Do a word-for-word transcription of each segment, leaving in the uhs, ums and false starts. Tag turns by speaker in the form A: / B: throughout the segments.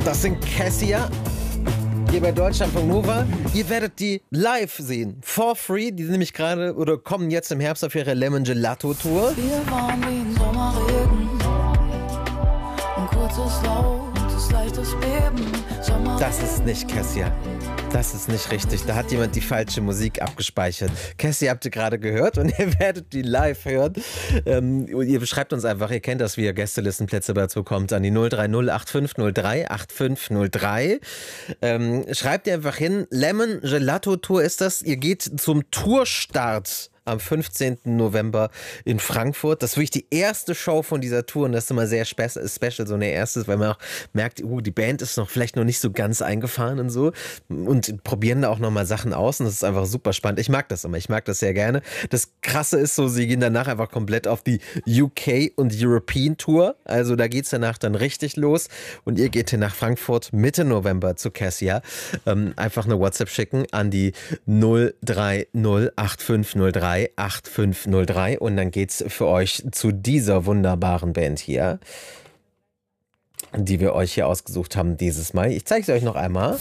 A: Das sind Cassia. Hier bei Deutschlandfunk Nova. Ihr werdet die live sehen. For free. Die sind nämlich gerade oder kommen jetzt im Herbst auf ihre Lemon Gelato Tour.
B: Wir waren wie ein Sommerregen. Ein kurzes, lautes, leichtes Beben. Sommerregen.
A: Das ist nicht Cassia. Das ist nicht richtig. Da hat jemand die falsche Musik abgespeichert. Cassie habt ihr gerade gehört und ihr werdet die live hören. Ähm, ihr beschreibt uns einfach, ihr kennt das, wie ihr Gästelistenplätze dazu kommt, an die null drei null acht fünf null drei acht fünf null drei. Ähm, schreibt ihr einfach hin, Lemon Gelato Tour ist das. Ihr geht zum Tourstart am fünfzehnten November in Frankfurt. Das ist wirklich die erste Show von dieser Tour und das ist immer sehr spe special, so eine erste, weil man auch merkt, uh, die Band ist noch vielleicht noch nicht so ganz eingefahren und so und probieren da auch nochmal Sachen aus und das ist einfach super spannend. Ich mag das immer, ich mag das sehr gerne. Das Krasse ist so, sie gehen danach einfach komplett auf die U K und European Tour, also da geht's danach dann richtig los und ihr geht hier nach Frankfurt Mitte November zu Cassia. Ähm, einfach eine WhatsApp schicken an die null drei null acht fünf null drei acht fünf null drei und dann geht's für euch zu dieser wunderbaren Band hier, die wir euch hier ausgesucht haben dieses Mal. Ich zeige es euch noch einmal.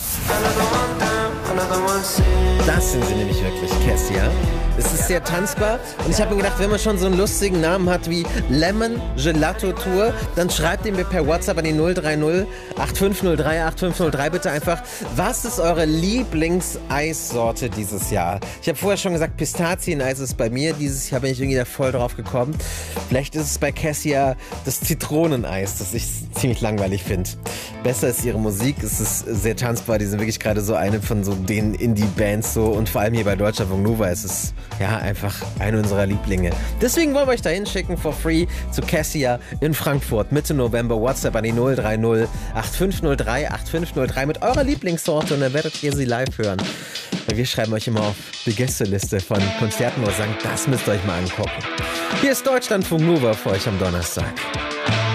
A: Das sind sie nämlich wirklich, Cassia. Es ist sehr tanzbar und ich habe mir gedacht, wenn man schon so einen lustigen Namen hat wie Lemon Gelato Tour, dann schreibt ihn mir per WhatsApp an die null drei null acht fünf null drei acht fünf null drei bitte einfach, was ist eure Lieblingseissorte dieses Jahr? Ich habe vorher schon gesagt, Pistazieneis ist bei mir, dieses Jahr bin ich irgendwie da voll drauf gekommen. Vielleicht ist es bei Cassia das Zitroneneis, das ich ziemlich langweilig finde. Besser ist ihre Musik, es ist sehr tanzbar, die sind wirklich gerade so eine von so den Indie-Bands so und vor allem hier bei Deutschlandfunk Nova ist es ja einfach eine unserer Lieblinge. Deswegen wollen wir euch da hinschicken for free zu Cassia in Frankfurt Mitte November. WhatsApp an die null drei null acht fünf null drei acht fünf null drei mit eurer Lieblingssorte und dann werdet ihr sie live hören. Weil wir schreiben euch immer auf die Gästeliste von Konzerten, wo wir sagen, das müsst ihr euch mal angucken. Hier ist Deutschlandfunk Nova für euch am Donnerstag.